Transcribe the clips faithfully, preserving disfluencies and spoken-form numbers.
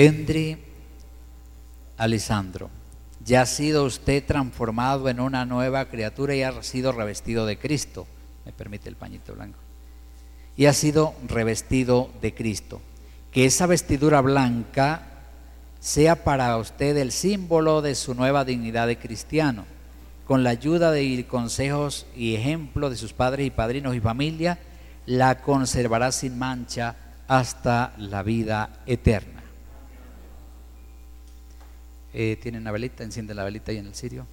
Endri Alessandro, ya ha sido usted transformado en una nueva criatura y ha sido revestido de Cristo. Me permite el pañito blanco. Y ha sido revestido de Cristo. Que esa vestidura blanca sea para usted el símbolo de su nueva dignidad de cristiano. Con la ayuda de consejos y ejemplo de sus padres y padrinos y familia, la conservará sin mancha hasta la vida eterna. Eh, ¿Tienen una velita? Enciende la velita ahí en el cirio.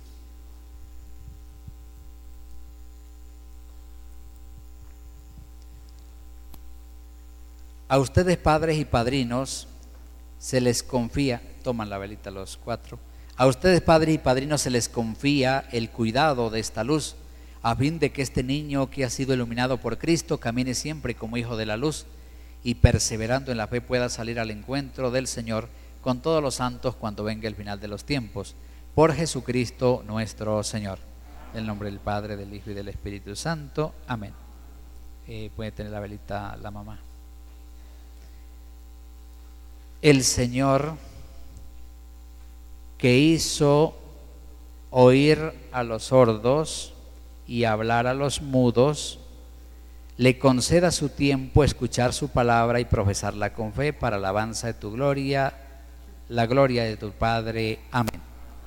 A ustedes, padres y padrinos, se les confía, toman la velita los cuatro, a ustedes, padres y padrinos, se les confía el cuidado de esta luz, a fin de que este niño que ha sido iluminado por Cristo camine siempre como hijo de la luz y perseverando en la fe pueda salir al encuentro del Señor con todos los santos cuando venga el final de los tiempos. Por Jesucristo nuestro Señor. En el nombre del Padre, del Hijo y del Espíritu Santo. Amén. Eh, puede tener la velita la mamá. El Señor que hizo oír a los sordos y hablar a los mudos, le conceda su tiempo escuchar su palabra y profesarla con fe para alabanza de tu gloria, la gloria de tu Padre. Amén.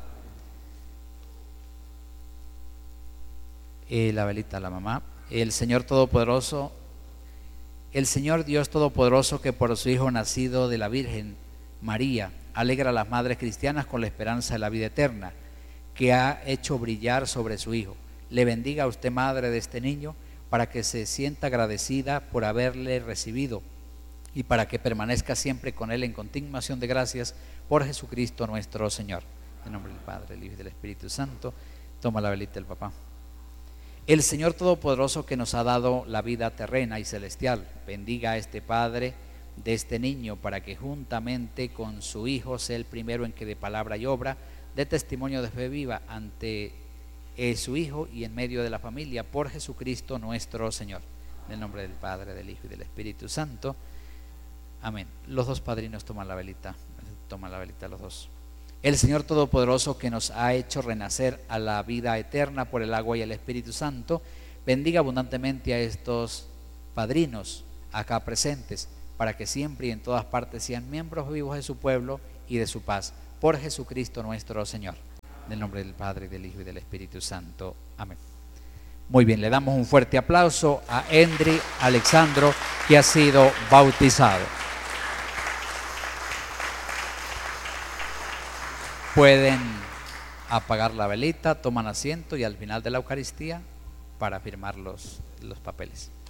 Eh, la velita a la mamá. El Señor Todopoderoso, el Señor Dios Todopoderoso, que por su Hijo nacido de la Virgen María alegra a las madres cristianas con la esperanza de la vida eterna, que ha hecho brillar sobre su Hijo, le bendiga a usted, madre de este niño, para que se sienta agradecida por haberle recibido y para que permanezca siempre con él en continuación de gracias por Jesucristo nuestro Señor. En nombre del Padre, del Hijo y del Espíritu Santo. Toma la velita del papá. El Señor Todopoderoso, que nos ha dado la vida terrena y celestial, bendiga a este padre de este niño para que juntamente con su Hijo sea el primero en que de palabra y obra dé testimonio de fe viva ante eh, su Hijo y en medio de la familia, por Jesucristo nuestro Señor. En el nombre del Padre, del Hijo y del Espíritu Santo. Amén. Los dos padrinos toman la velita. Toman la velita los dos. El Señor Todopoderoso, que nos ha hecho renacer a la vida eterna por el agua y el Espíritu Santo, bendiga abundantemente a estos padrinos acá presentes, para que siempre y en todas partes sean miembros vivos de su pueblo y de su paz. Por Jesucristo nuestro Señor. En el nombre del Padre, del Hijo y del Espíritu Santo. Amén. Muy bien, le damos un fuerte aplauso a Endri Alessandro, que ha sido bautizado. Pueden apagar la velita, toman asiento y al final de la Eucaristía para firmar los, los papeles.